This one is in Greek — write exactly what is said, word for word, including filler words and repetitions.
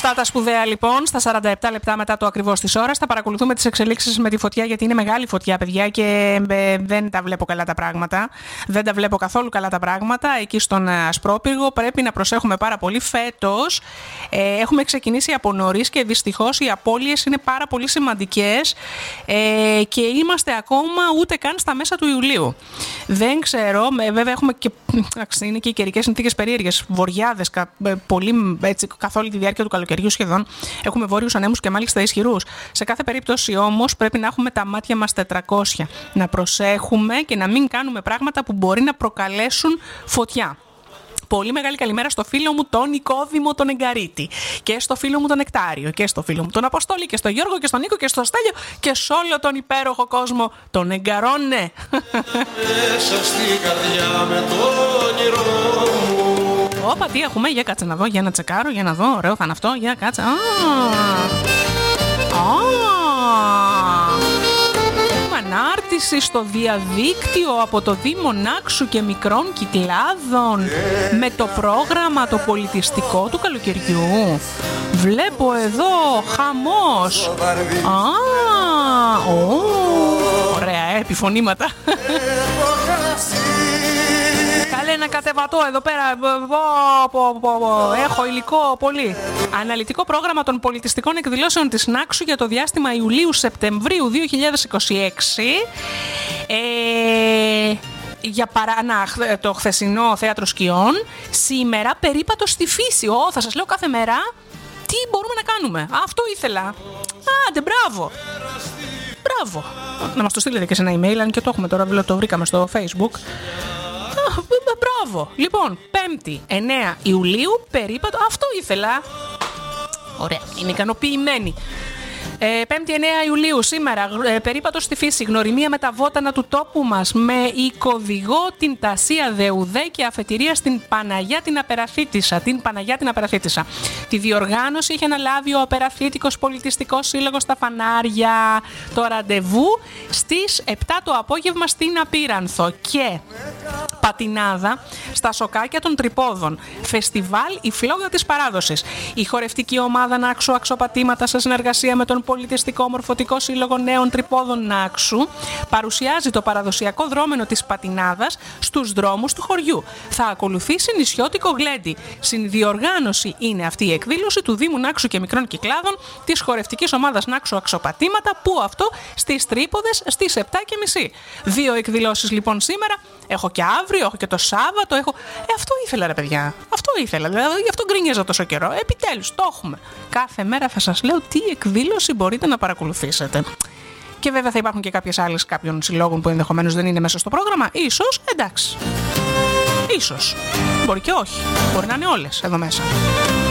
Αυτά τα σπουδαία λοιπόν, στα σαράντα επτά λεπτά μετά το ακριβώς της ώρας, θα παρακολουθούμε τις εξελίξεις με τη φωτιά, γιατί είναι μεγάλη φωτιά, παιδιά, και ε, δεν τα βλέπω καλά τα πράγματα. Δεν τα βλέπω καθόλου καλά τα πράγματα. Εκεί στον Ασπρόπυργο πρέπει να προσέχουμε πάρα πολύ. Φέτος ε, έχουμε ξεκινήσει από νωρίς και δυστυχώς οι απώλειες είναι πάρα πολύ σημαντικές ε, και είμαστε ακόμα ούτε καν στα μέσα του Ιουλίου. Δεν ξέρω, βέβαια έχουμε και, είναι και οι καιρικές συνθήκες περίεργες, βοριάδες πολύ, έτσι, καθ' όλη τη διάρκεια του καλοκαιριού σχεδόν. Έχουμε βόρειους ανέμους και μάλιστα ισχυρούς. Σε κάθε περίπτωση όμως πρέπει να έχουμε τα μάτια μας τετρακόσια. Να προσέχουμε και να μην κάνουμε πράγματα που μπορεί να προκαλέσουν φωτιά. Πολύ μεγάλη καλημέρα στο φίλο μου τον Νικόδημο τον Εγκαρίτη και στο φίλο μου τον Νεκτάριο και στο φίλο μου τον Αποστόλη και στο Γιώργο και στον Νίκο και στο Στέλιο και σε όλο τον υπέροχο κόσμο των Εγκαρώνε. Μέσα στην καρδιά με το όνειρό μου. Όπα, τι έχουμε, για κάτσε να δω, για να τσεκάρω, για να δω, ωραίο θα είναι αυτό, για κάτσε. Α, ανάρτηση στο διαδίκτυο από το Δήμο Νάξου και Μικρών Κυκλάδων με το πρόγραμμα το πολιτιστικό του καλοκαιριού. Βλέπω εδώ χαμός. Α, ο, ωραία, ε, επιφωνήματα. Καλέ να κατεβατώ εδώ πέρα. Έχω υλικό πολύ. Αναλυτικό πρόγραμμα των πολιτιστικών εκδηλώσεων της Νάξου για το διάστημα Ιουλίου-Σεπτεμβρίου δύο χιλιάδες είκοσι έξι. Ε... Για παρά, να, το χθεσινό θέατρο σκιών. Σήμερα περίπατο στη φύση. Ω, θα σας λέω κάθε μέρα τι μπορούμε να κάνουμε. Αυτό ήθελα. Άντε, μπράβο. Μπράβο. Να μας το στείλετε και σε ένα email, αν και το έχουμε τώρα, το βρήκαμε στο Facebook. Μπράβο. Λοιπόν, Πέμπτη εννέα Ιουλίου, περίπατο. Αυτό ήθελα. Ωραία, είναι ικανοποιημένη. Ε, Πέμπτη εννέα Ιουλίου σήμερα, ε, περίπατο στη φύση, γνωριμία με τα βότανα του τόπου μας, με οικοδηγό την Τασία Δεουδέ και αφετηρία στην Παναγιά την Απεραθήτησα. Την Παναγιά την Απεραθήτησα. Τη διοργάνωση είχε αναλάβει ο Απεραθήτικος Πολιτιστικός Σύλλογος στα Φανάρια. Το ραντεβού στις επτά το απόγευμα στην Απίρανθο. Και πατινάδα στα σοκάκια των Τρυπόδων. Φεστιβάλ η φλόγα της παράδοσης. Η χορευτική ομάδα Νάξου Αξοπατήματα σε συνεργασία με τον Πολιτιστικό Μορφωτικό Σύλλογο Νέων Τρυπόδων Νάξου παρουσιάζει το παραδοσιακό δρόμενο της πατινάδας στους δρόμους του χωριού. Θα ακολουθήσει νησιώτικο γλέντι. Συνδιοργάνωση είναι αυτή η εκδήλωση του Δήμου Νάξου και Μικρών Κυκλάδων της χορευτικής ομάδας Νάξου Αξοπατήματα, που αυτό στις Τρίποδες στις επτά και μισή. Δύο εκδηλώσεις λοιπόν σήμερα. Έχω και αύριο, έχω και το Σάββατο. Έχω... Ε, αυτό ήθελα, ρε παιδιά. Αυτό ήθελα. Δηλαδή, γι' αυτό γκρίνιαζα τόσο καιρό. Επιτέλους, το έχουμε. Κάθε μέρα θα σας λέω τι εκδήλωση μπορείτε να παρακολουθήσετε. Και βέβαια θα υπάρχουν και κάποιες άλλες κάποιων συλλόγων που ενδεχομένως δεν είναι μέσα στο πρόγραμμα. Ίσως, εντάξει. Ίσως. Μπορεί και όχι. Μπορεί να είναι όλες εδώ μέσα.